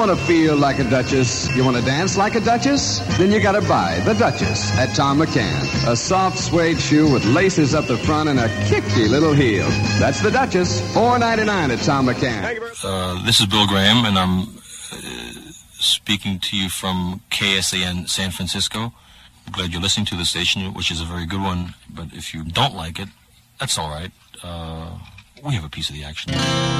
want to feel like a duchess? You want to dance like a duchess? Then you got to buy the Duchess at Tom McCann. A soft suede shoe with laces up the front and a kicky little heel. That's the Duchess. $4.99 at Tom McCann. This is Bill Graham, and I'm speaking to you from KSAN San Francisco. I'm glad you're listening to the station, which is a very good one. But if you don't like it, that's all right. We have a piece of the action.